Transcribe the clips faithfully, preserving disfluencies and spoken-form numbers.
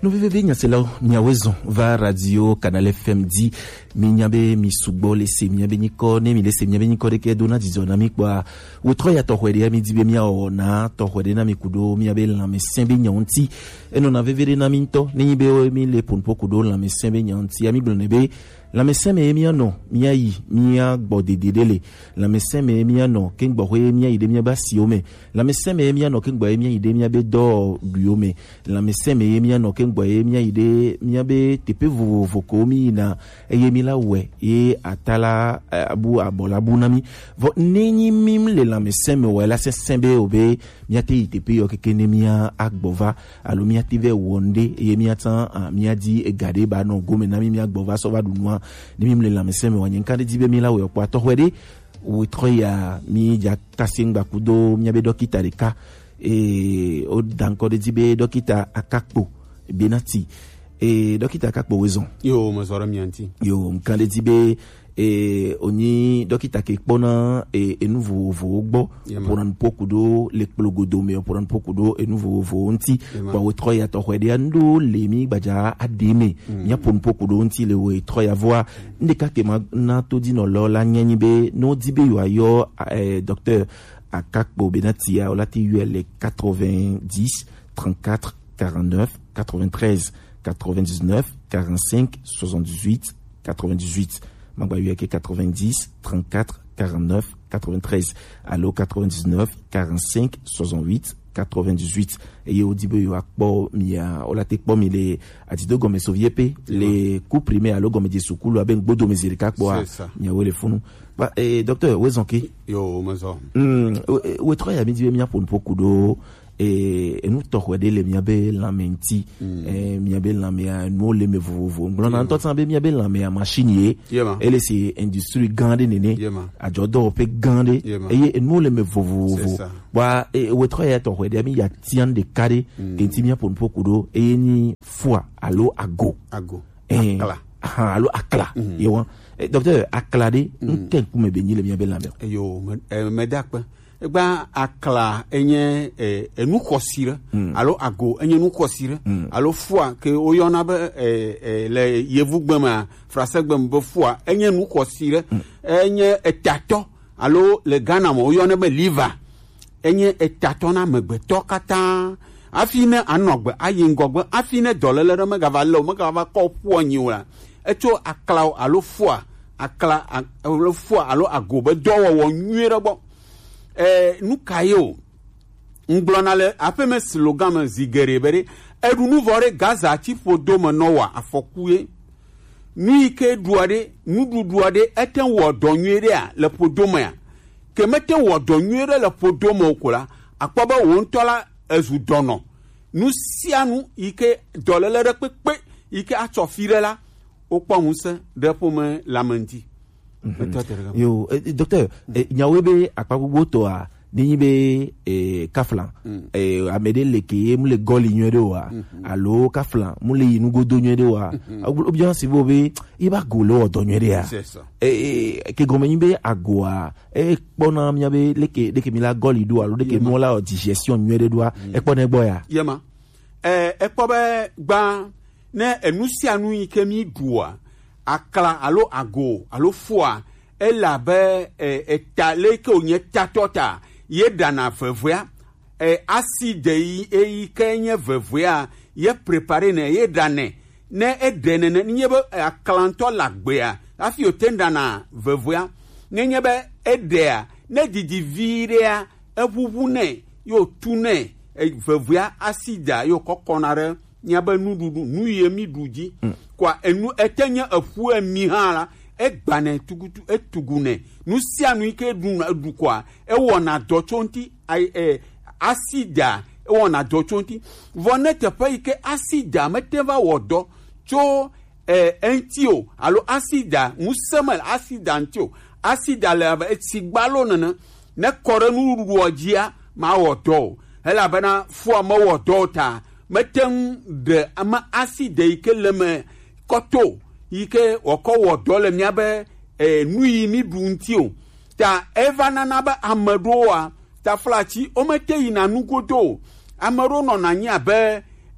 Nous vivons c'est là miawezo va radio canal F M di minyabe misugbo lese miyabe niko ne mi lese miyabe niko reke dona dizona mi kwa wotro ya tohwede mi dibe mia ona tohwede na mikudo miyabe la mesembe nyanti eno na vevere na minto ni be mi le ponpo kudo la mesembe nyanti ami blonebe la mesembe mia no mia yi mia gbodedele la mesembe mia no ken gbohwe mia ide mia ba siome la mesembe mia no ken gbohwe mia ide mia be do biome la mesembe mia no ken gbohwe mia ide mia be tepe vo vokomi na eyemi la we e atala abu abola bunami vo neni mim le la mesembe we la se sembe obe mia te tepe yo kekene mia agbova alo mia tive wonde eyemi atan mia di egade ba no gome na mia agbova so va dunwa ni mim le la mesembe wanyenka de dibe mi la we kwa tohwede we troya mi ja tasingba kudo mia be dokita reka e o danko de dibe dokita akakpo benati e dokita akakpo wezon yo mazora mianti yo mkande dibe e oni dokita ke pona e, e nouveau vo gbo pour un poku do le plogodo me pour un poku do e nouveau vo onti kwa we troya to hwede ando le mi baja ademe nya pour un poku do onti le we troya voix ndeka ke na to di no lo la nyanyi be no dibe yo ayo e, docteur akakpo benati ya olati U L quatre-vingt-dix trente-quatre quarante-neuf quatre-vingt-treize quatre-vingt-dix-neuf quarante-cinq soixante-dix-huit quatre-vingt-dix-huit Mangba U L quatre-vingt-dix trente-quatre quarante-neuf quatre-vingt-treize allo quatre-vingt-dix-neuf quarante-cinq soixante-huit quatre-vingt-dix-huit et yo dibe yo akpo mia olate kpo mi le atido gome soviepe les coups primés allo gome de sukulu aben gbodo mezirika kpo mia wele funu ba eh docteur wezonki yo mazo mm we tro ya mi dibe mia pour beaucoup do et nous tohwede le miabe la menti eh miabe la mia no le me vovo blon en tout be miabe la mia machine elle c'est industrie grande nene a jodo pe grande et no le me vovo wa e we troya tohwede mi ya tian de kare kenti mia pour beaucoup do et ni foi allo ago ago eh ah allo akla yo docteur aklade nken ku me benyi le miabe la mia yo me dakpa egba akla enye enu kosire alo ago enye nu kosire alo foi que oyona be le yevugbema français gbem be foi enye nu kosire enye etato alo le Ghana mo oyona be liver enye etato na megbeto kata afine anogbe ayingogbe afine dolele me gava lo me gava ko po nyiwa eto akla alo foi akla alo foi alo ago be dowo wo nwere bo eh nous kayo nglonale apeme slogan me zigerebere edu nu vore gaza ti fodo me nowa afokuye nu ike duade nu duduade eten wo donwere a le podoma ya ke mete wo donwere le podoma okola akpoba wo ntola ezu dono nu sianu ike dolele pepe ike atofire la okpomuse depome lamenti. Mm-hmm. Yo eh, docteur eh, nyawebe akpabubo to a nibe eh, kaflan mm. eh, amede leke mule goli nywede wa mm-hmm. alo kaflan mule inugo do nywede wa mm-hmm. objan sibobe iba golo do nywede ya eh, ke gomenyibe agoa e kpona miabe leke leke mila goli do alo leke mola o digestion nywede do mm. e kpona egbo ya yema eh e kpobe gba ne enusia nu ikemi duwa akla alo ago alo foi ela be etale ke onye tatota ye dana vevua e acide yi e kenye vevua ye préparer ne ye dane ne edene ne nyebe aklanto lagbea afi otenda na vevua ne nyebe edea ne didi virea ebubu ne yo tune vevua acide yo kokonare nyaba nududu nuye mi duji mm. kwa enu etenya afu ami hala egbane tugutu etugune nu sia nu ike du du kwa e wona dochonti ai e asida e wona dochonti vonete pa ike asida meteva wodo cho e entio alo asida musemal asida antio asida le etigbalo nana ne kore nu ruojia ma wodo ela bana fu ma wodo ta metem de ama acide ike leme koto ike woko wodo le miabe e nui mi duntio ta evana na ba amadoa ta flachi o mete ina nugodo amaro no na nya be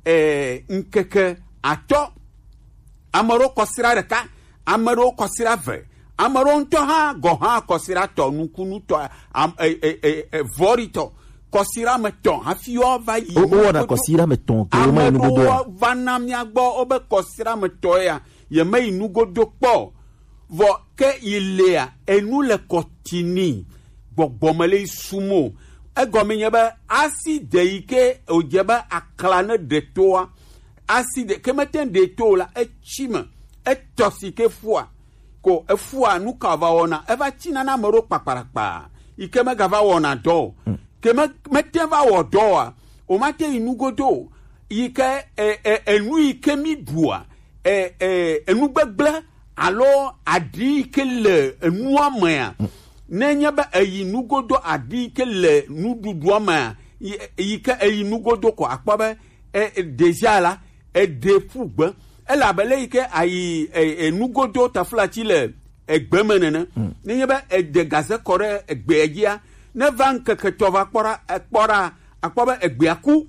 eh, nkeke atɔ amaro kɔsira ɖeka amaro kɔsira ve amaro ŋutɔ hã gɔ hã kɔsira tɔ nukunu tɔ am e e e vɔri tɔ kɔsira me tɔ hafi wɔva yi. o wɔna kɔsira me tɔ ke o ma yi nugodo ya. ameɖewo va na mia gbɔ wobe kɔsira me tɔ ya yeme yi nugodo kpɔ vɔ ke yi lea enu le kɔtini gbɔgbɔme le sumo egɔme nye be asi de yi ke wòdze be akla ne de toa asi de ke mete de to la etsi me etɔ si ke fua ko efua nu ka va wɔna eva tsina na ame ɖewo kpakparakpa yi ke megava wɔna dɔ o ke me mete va wɔ dɔ wa o ma te yi nugodo yi ke e e enu yi ke mi ɖua e e enu gbegble alo aɖi yi ke le enua mea nenye be eyi nugodo aɖi yi ke le nuɖuɖua mea yi yi ke eyi nugodo ko akpɔ be e déjà la ede ƒu gbe elabele yi ke ayi enugodo taflatsi le egbe me nene nenye be ede gaze kɔ ɖe egbea dzia ne va ŋkeke tɔ va kpɔ ɖa ekpɔ ɖa akpɔ be egbea ku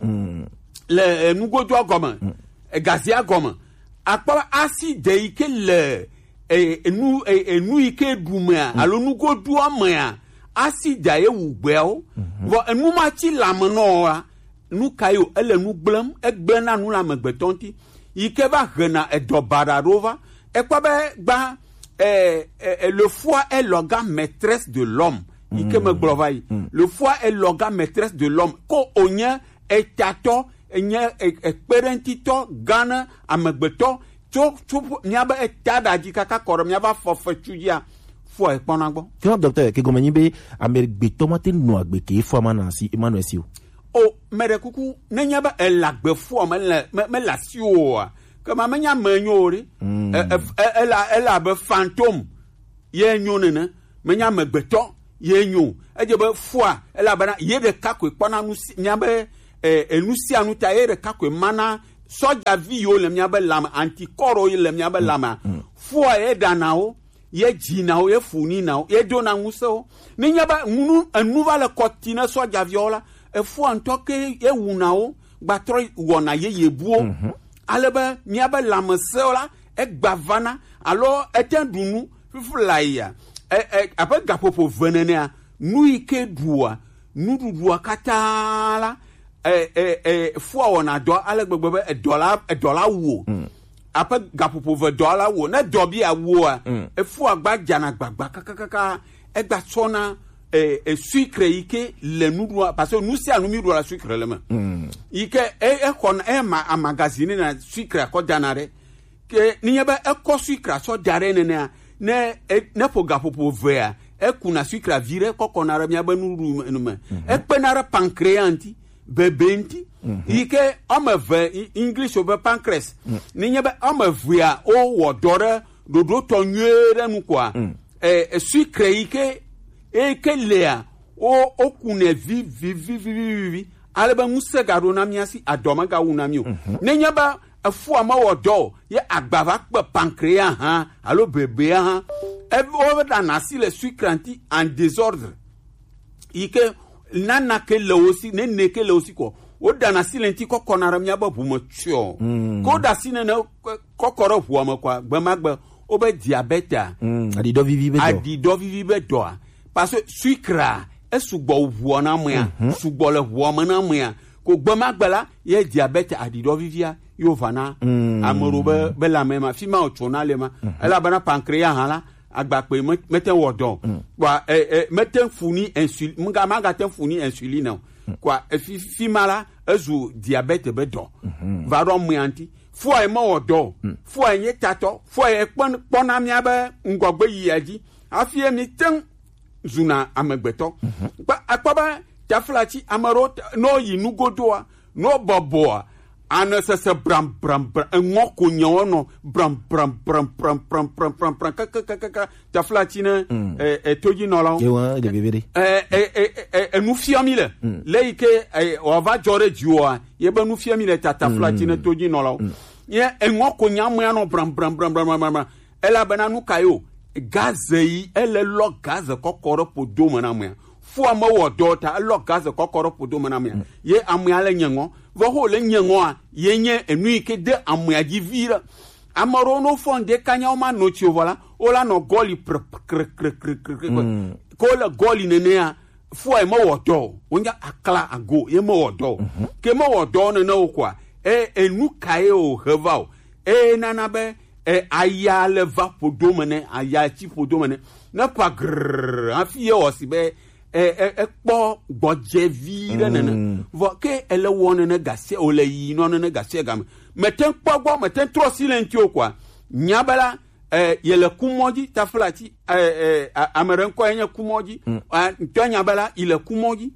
le enugodoa gɔme egazea gɔme akpɔ be asi de yi ke le enu enu yi ke ɖu mea alo nugodoa mea asi da ye wu gbeawo vɔ enu ma tsi lame nɔa nu ka yo ele nu gblem egble na nu le amegbetɔ ŋuti yi ke va hena edɔ baɖa ɖo va ekpɔ be gba eh, eh, le foi est l'organe maîtresse de l'homme yi ke me gblɔ va yi le foi est l'organe maîtresse de l'homme ko onye etatɔ enye ekpeɖeŋutitɔ gã ne amegbetɔ tso tso miabe eta ɖa dzi kaka kɔ ɖe miava fɔfetsu dzia foi ekpɔna gbɔ. fiɔn docteur ke gɔme nyi be amegbetɔ ma te nɔ agbe ke foi ma na asi ema nɔ esi o. o mɛɖe kuku nenye be elagbe fɔ mele mele asi oa kema menya me nyo ɖe ela ela abe fantôme ye nyo nene menya megbetɔ ye nyo edze be fɔa elabena ye ɖeka koe kpɔna nu si miabe enu sia nu ta ye ɖeka koe mana sɔdzavi yiwo le miabe lame antikɔrɔ yi le miabe lame fɔa ye ɖana wo ye dzina wo ye funina wo ye dona ŋusẽ wo nenye be nu enu va le kɔti ne sɔdzaviawo la efua ŋutɔ ke ewuna wo gbatrɔ wɔna yeye buwo alebe miabe lãmesẽwo la egba vana alo ete ɖu nu fifi la yia abe gaƒoƒo ve nenea nu yi ke ɖua nuɖuɖua katã la fua wɔna dɔ ale gbegbe be edɔ la edɔ la wo abe gaƒoƒo ve dɔ la wo ne dɔ bi awoa efua gba dzana gbagba kakakaka egba tsɔna e e sucre yi ke le nuɖua parce que nu sia nu mi ɖua la sucre le me yi ke e exɔ e ma amagazine na sucre akɔ dana ɖe ke nye be ekɔ sucre sɔ da ɖe nenea ne ne ƒo gaƒoƒo vea ekuna sucre vi ɖe kɔkɔna ɖe miabe nuɖu me ekpena ɖe pancréas ŋuti bebe ŋuti yi ke ɔme eve english wo be pancreas nenye be ɔme evea wowɔ dɔ ɖe ɖoɖo tɔ nyuie ɖe nu koa e sucre yi ke eke lea o okune vi vi vi vi vi vi alebe ŋusẽ gaɖo na mia si adɔme gawu na mi o nenye be efua me wɔ dɔ ye agba va kpe pancréas hã alo bebea hã wo ɖana asi le sucre ŋuti en désordre yi ke nana ke le wo si nene ke le wo si kɔ wo ɖana asi le ŋuti kɔkɔna ɖe miabe ʋu me tsyɔ ko ɖa asi nene kɔkɔ ɖe ʋua me kɔa gbemagbe wo be diabètea adidɔ vivi be dɔ adidɔ vivi be dɔa parce que sucre esugbɔ ʋua na mea sugbɔ le ʋua me na mea ko gbemagbe la ye diabète adidɔ vivia yo va na ame ɖewo be be lãme ma fi ma wòtso na le ma elabena pancréas hã la agbakpe mete wɔ dɔ kɔa mete funi insuline mga magate funi insuline o kɔa fi fi ma la ezu diabète be dɔ va ɖɔ mea ŋuti fua ye me wɔ dɔ fua ye nye tatɔ fua ye kpɔna miabe ŋgɔgbe yia dzi hafi ye mi teŋ zuna amegbetɔ akpɔ be taflatsi ame ɖewo no yi nugodoa no bɔbɔa anesese bram bram bram eŋɔ ko nyewo nɔ bram bram bram bram bram bram bram bram kakakaka taflatsi ne etodzinɔlawo enu fiam mi le le yi ke wòava dzɔ ɖe dziwoa ye be nu fiam mi le taflatsi ne todzinɔlawo ye eŋɔ ko nyamea nɔ bram bram bram bram bram elabena nu ka yo gaze yi ele lɔ gaze kɔkɔ ɖe ƒodo me na mea fua me wɔ dɔ ta elɔ gaz kɔkɔrɔ ƒodo me na mea ye amea le nye ŋɔ vɔ ho le nye ŋɔa ye nye enu yi ke de amea dzi vi ɖe ame ɖewo no fɔ ŋdɛ kanya wo ma no tsi o vɔ la wo la nɔ gɔli pre kre kre kre kre kre ko le gɔli nenea fua ye me wɔ dɔ o wonya akla ago ye me wɔ dɔ o ke me wɔ dɔ nene o koa e enu ka ye o he va o e nana be e aya le va ƒodo me ne aya tsi ƒodo me ne ne pa grrr hafi ye wɔ si be ekpɔ gbɔdze vi ɖe nene vɔ ke ele wɔ nene gasia o le yi nɔ nene gasia game mete kpɔ gbɔ mete trɔ si le ŋuti o koa nyabela ye le kumɔdzi taflati ame ɖe ŋkɔ ye nye kumɔdzi ŋutɔ nyabela yi le kumɔdzi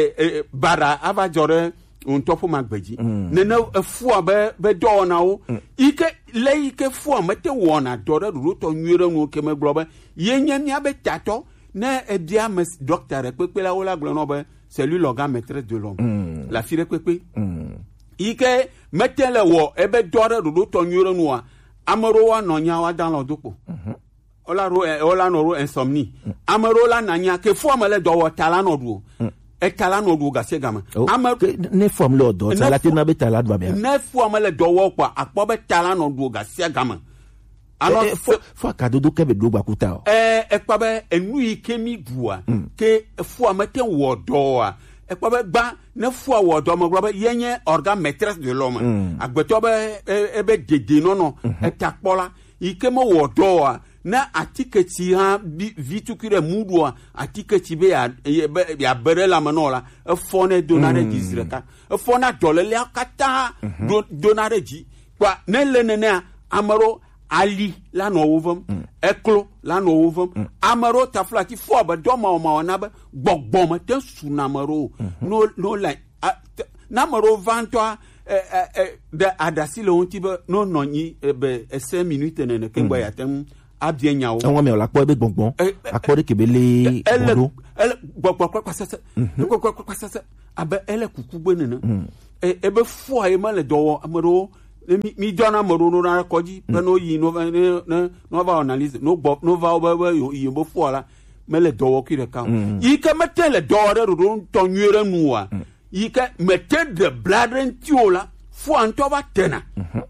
bara ava dzɔ ɖe ŋutɔ ƒe magbedzi nene efua be be dɔwɔnawo yi ke le yi ke fua mete wɔna dɔ ɖe ɖoɖo tɔ nyuie ɖe nu ke me gblɔ be ye nye miabe tatɔ ne ebia me docteur kpekpe la wala gblɔ no be c'est lui l'organe maîtresse de l'homme mm. la fille kpekpe mm. ike mete le wo ebe dɔ ɖe ɖoɖo tɔ nyuie ɖe nua ameɖewo anɔ nya wa dans lɔ dokpo wala ro wala nɔ ro insomnie ameɖewo la nanya ke fo ame le dɔ wɔ ta la nɔ ɖu e ta la nɔ ɖu gasie game ame ne fo ame le dɔ ta la te na be ta la do bia ne fo ame le dɔ wɔ kpa akpɔ be ta la nɔ ɖu gasie game alors eh, fo fo kadodo ke be do gbakuta o eh ekpa be enu yi ke mi dua ke fo amete wo do a ekpa be gba ne fo wo do mo gba be yenye organe maîtresse de l'homme agbeto be e be dede no no etakpola yi ke mo wo do a na atiketi ha vitukire mudu a atiketi be ya ya bere la manola e fo ne donare dizreka e fo na dole le akata donare ji kwa ne le nene amaro ali la no wovem mm. eklo la no wovem mm. amaro tafla ti fo ba do ma ma na ba gbogbom te suna maro mm-hmm. no no la na maro vanto eh, eh, de adasi le onti be no no ni eh, be cinq minutes ne ne ke gba ya tem abie nyawo won me la po be gbogbon akpo de kebele ele ele gbogbo kwa sese gbogbo kwa sese abe ele kuku gbe ne e e be fo aye ma le do amaro mi mi dona moro na koji pe no yi no ne no va analyse no bo no va ba yi bo fo la me le do ki de kan yi ke mete le do re ro to nyere nu a yi ke mete de bladren tiola fo anto ba tena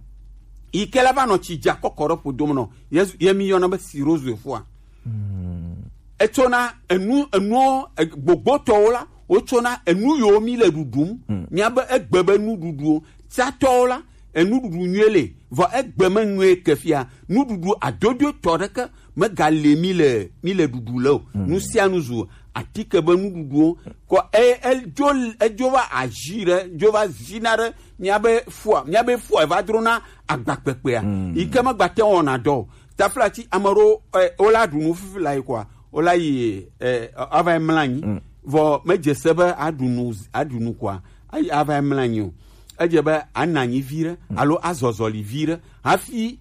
yi ke la va no chi ja kokoro po dom no yesu ye mi yo na ba sirozu fo a e tona enu enu gbogbo to la o tona enu yo mi le dudum mi aba egbebe nu dudu sa to la enududu nyele vo egbeme nwe kefia nududu adodo toreke me gale mi le mi le dudu lo nu sia nu zu atike be nududu ko e el jol e jova agire jova zinare miabe fo miabe fo e va drona agbakpepe a ikema gbate ona do taflati amaro ola dunu fifi lai kwa ola yi eh ava mlanyi vo meje sebe adunu adunu kwa ai ava mlanyi ejebe ananyi vire alo azozoli vire hafi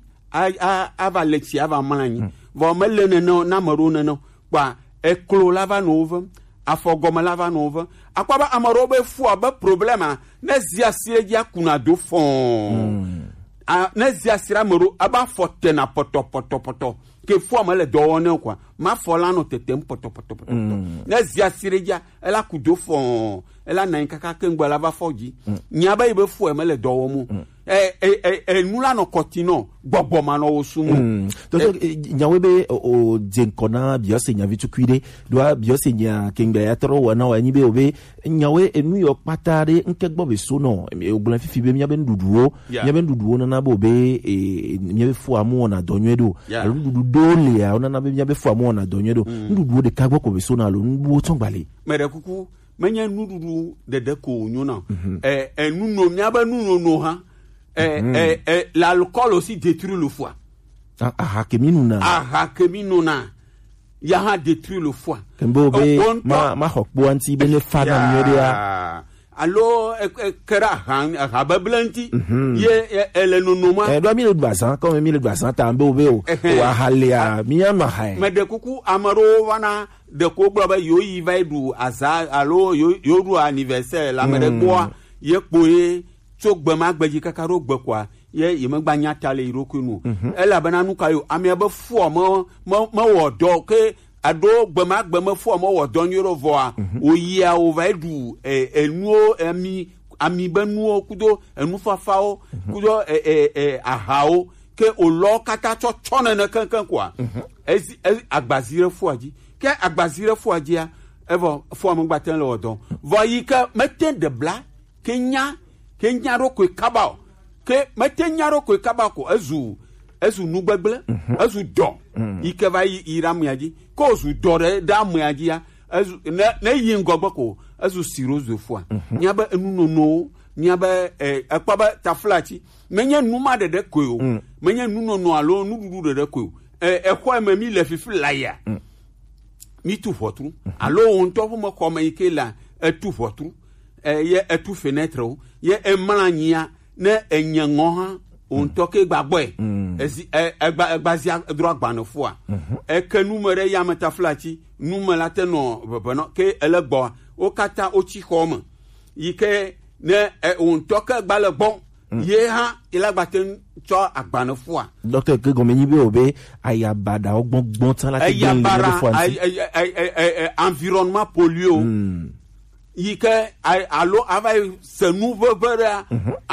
a ava lexi ava mlanyi vo melene no na maro no kwa eklo lava nova afogoma lava nova akwaba amaro be fu aba problema na zia siegia kuna do fon a na zia sira maro aba fote na poto poto poto ke fu amale do wona kwa ma fola no tetem poto poto poto na zia siegia ela kudo fon ela nan kaka kengba lava foji nyaba ibe fu amale do wo mu eh eh eh nula no kotino gbogbo ma no osumu to nyawe be o jenkona biose nya vitukwide do biose nya kengba ya toro wana wa nyibe obe nyawe enu yo patare nke gbo be so no ogbulan fifi be nya be nduduo nya be nduduo na na bo be nya be fu amu na donyedo ndudu dole ya ona na be nya be fu amu na donyedo nduduo de kagbo ko be so na lo nduduo tongbale mere kuku menya ndudu de de ko nyona eh enu no nya ba nu no ha Eh, mm. eh, eh, l'alcool aussi détruit le foie. Ah, ah, keminuna. Ah, keminuna. Yaha détruit le foie. Kembo be ma ma hokbo anti bene fana nyodia. Allo kera han habablanti ye ele nonoma. Eh do mi le basan comme mi le basan tambo be o wa halia mi ama hai. Me de kuku amaro wana de ko gba ba yo yi vai du aza allo yo yo du anniversaire la me de boa ye poe so gbema gbeji kakaro gbe kwa ye yeme gba nya tale iroku nu ela bana nu kayo ami abe fu mo mo wo do ke ado gbema gbema fo mo wo don yoro voa oyia over du enuo ami ami benuo kudo enu fafao kudo eh eh ahao ke olo kata cho chone na kankan kwa ezi agbazire fo aji ke agbazire fo aji a evo fo mo gbaten lo odon voyi ke meten de bla kenya kenya ro ko kabao ke meten nyaro ko kabako ezu ezu nugbegble ezu do ike va iram yaji ko zu do re da mu yaji ya ezu na yi ngogbako ezu sirozo fo a nya ba enu no nya ba ekpa ba taflachi menye numa de de ko o menye nu no alo nu dudu de de ko e ekwa ma mi le fifi laya mi tu fotru alo on to mo ko ma ike la etu fotru e ye etu fenêtre o ye emlanyia ne enyango ha on toke gbagbo e ezi egbazia drogba no fo a e ke numere ya metaflachi numela te no bebeno ke elegbo o kata o chi home yike ne on toke gbale bon ye ha ilagbaten cho agba no fo a docteur ke gomeni be obe ayabada ogbogbon tan la te ben le fo anti environnement pollué yike alo avai se nouveau vera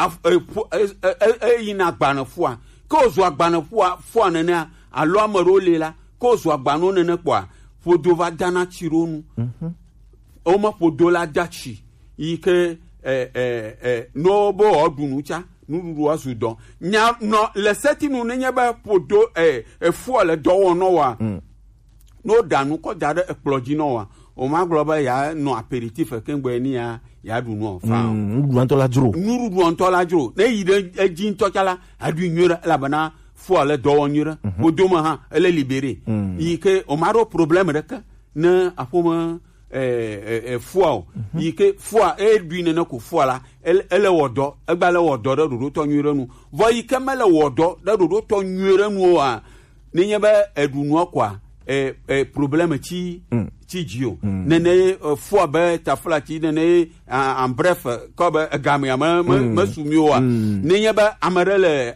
e ina gbana fo ko zo agbana fo fo nene alo amaro lela ko zo agbana nene kwa fodo va dana chironu o ma fodo la dachi yike eh eh eh no bo odunu cha nuru asudon nya no le setinu nenye ba fodo eh fo le do no wa no danu ko jare exploji no wa o ma global ya no apéritif kengbe ni ya ya du no fa nuru antola juro nuru du antola juro ne yide ejin tokala adu nyura la bana fo le do nyura o do ma ha ele libéré yike o maro problème rek na afoma eh eh fo yike fo e du ne ko fo la ele wodo egba le wodo da do to nyura nu vo yike mele wodo da do to nyura nu a ni nyeba edu nu kwa eh eh problème ti ti jio nene fo ba tafla ti nene en bref ko ba gamia ma ma sumio wa ni nyeba amarele